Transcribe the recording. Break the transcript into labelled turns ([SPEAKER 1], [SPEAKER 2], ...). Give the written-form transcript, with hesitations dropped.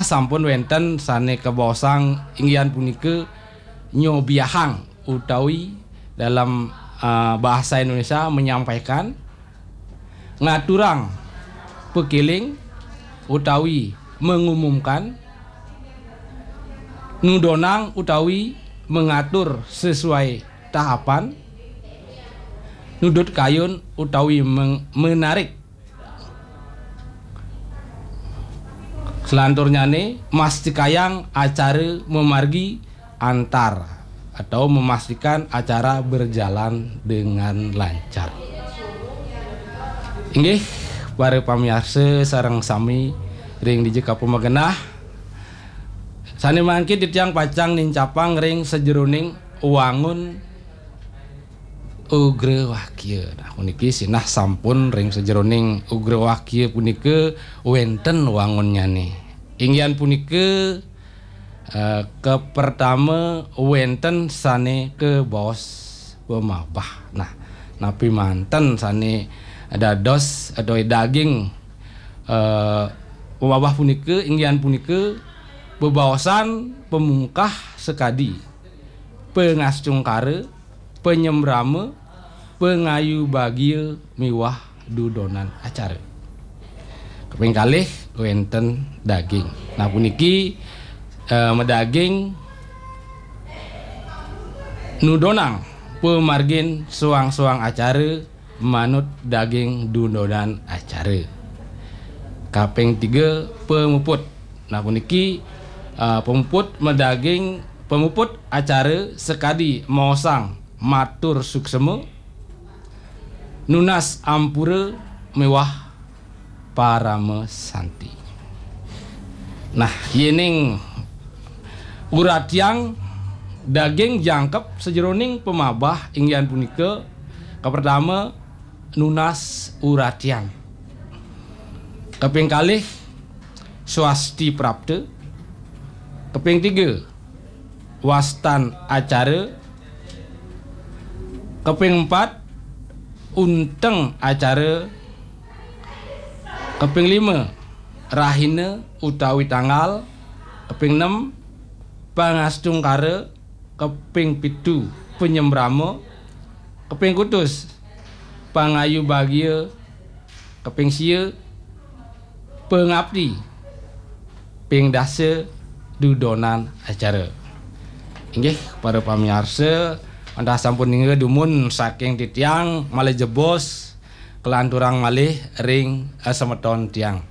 [SPEAKER 1] sampun wenten sane kebosang inggian punika nyobiahang utawi dalam bahasa Indonesia menyampaikan ngaturang pekiling utawi mengumumkan, nudonang utawi mengatur sesuai tahapan, nudut kayun utawi menarik. Selanturnya nih mastikayang acara memargi antar atau memastikan acara berjalan dengan lancar. Inggih para pamirsa sareng sami ring dijeka pemagenah sane mangke ditiang pacang nincapang ring sejeroning wangun Ugra Wakya. Nah puniki sinah sampun ring sejeroning Ugra Wakya punika wenten wangunnya nih. Inggian punika pertama wenten sane ke bos pemabah. Nah napi manten sane dados atau daging pemabah punika inggian punika bebawasan pemungkah sekadi pengascung kare penyembrama pengayu bagia miwah dudonan acara. Kaping kalih wenten daging. Nah puniki medaging nudonang pemargin suang-suang acara manut daging dudonan acara. Kaping 3 pemuput. Nah puniki pemuput medaging pemuput acara sekadi mosang matur suksema nunas ampura mewah parame santi. Nah yening urat yang daging jangkep sejeroning pemabah inggian punika pertama nunas uratian, kaping kalih swasti prapta, kaping 3 wastan acara, kaping 4 unteng acara, kaping 5 rahina utawi tanggal, kaping 6 pangastung kare, kaping 7 penyembrama, kaping kutus pangayu bagia, kaping sia pengabdi, ping dasa dudonan acara. Inggih para pamirsa anda sampun ninggal dumun saking titiang malih jebos kelanturang malih ring semeton tiang.